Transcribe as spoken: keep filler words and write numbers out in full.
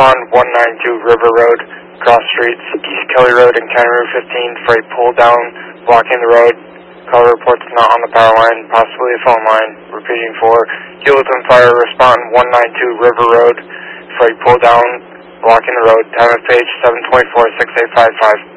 respond one nine two River Road, cross streets, East Kelly Road and County Route fifteen, freight pull down, blocking the road. Caller reports not on the power line, possibly a phone line. Repeating for Hewlett Fire, respond one nine two River Road, freight pull down, blocking the road. Time of page seven twenty-four, six eight five five.